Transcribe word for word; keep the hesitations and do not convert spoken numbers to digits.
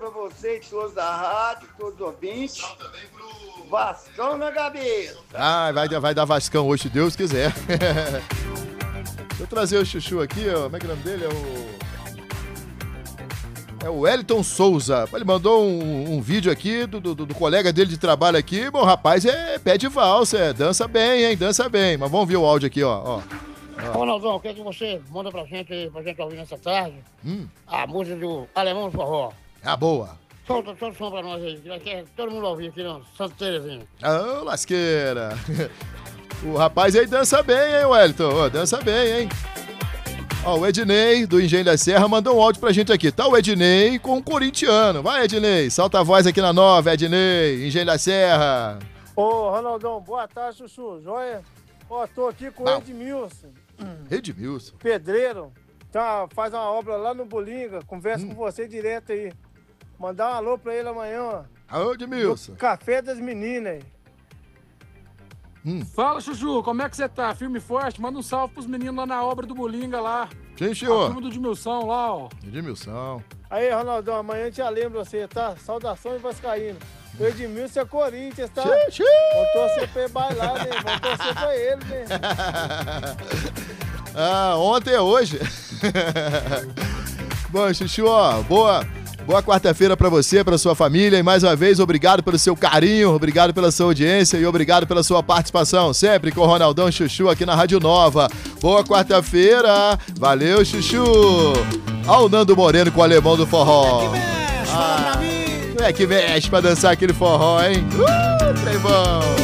pra você, de todos da rádio, todos os ouvintes. Vascão na cabeça. Ah, vai, vai dar Vascão hoje, se Deus quiser. Deixa eu trazer o Chuchu aqui, ó. Como é que é o nome dele? É o... É o Wellington Souza. Ele mandou um, um vídeo aqui do, do, do colega dele de trabalho aqui. Bom, rapaz, é pé de valsa, é, dança bem, hein? Dança bem. Mas vamos ver o áudio aqui, ó. ó. Ô, Ronaldão, o que é que você manda pra gente aí, pra gente ouvir nessa tarde? Hum. A música do Alemão do Forró. Ah, boa. Solta, solta o som pra nós aí, que vai querer todo mundo ouvir aqui no Santa Terezinha. Ah, lasqueira. O rapaz aí dança bem, hein, Wellington? Ô, dança bem, hein? Ó, o Ednei, do Engenho da Serra, mandou um áudio pra gente aqui. Tá o Ednei com um corintiano. Vai, Ednei, solta a voz aqui na nova, Ednei, Engenho da Serra. Ô, Ronaldão, boa tarde, Chuchu, joia? Ó, tô aqui com o Edmilson. Edmilson. Pedreiro. Tá, faz uma obra lá no Bolinga, conversa hum. com você direto aí. Mandar um alô pra ele amanhã, ó. Alô, Edmilson. Do Café das Meninas aí. Hum. Fala, Chuchu, como é que você tá? Firme e forte? Manda um salve pros meninos lá na obra do Bolinga lá. Sim, senhor. A turma do Edmilson lá, ó. Edmilson. Aí, Ronaldão, amanhã te lembro você, tá? Saudações vascaíno. O Edmilson é Corinthians, tá? Xixi. Vou torcer pra ele bailar, né? Vou torcer pra ele, né? Ah, ontem é hoje. Bom, Chuchu, ó, boa... Boa quarta-feira pra você, pra sua família, e mais uma vez, obrigado pelo seu carinho, obrigado pela sua audiência e obrigado pela sua participação, sempre com o Ronaldão Chuchu aqui na Rádio Nova. Boa quarta-feira, valeu, Chuchu! Ó o Nando Moreno com o Alemão do Forró. É que mexe, fala pra mim! É que mexe pra dançar aquele forró, hein? Uh, trem bom!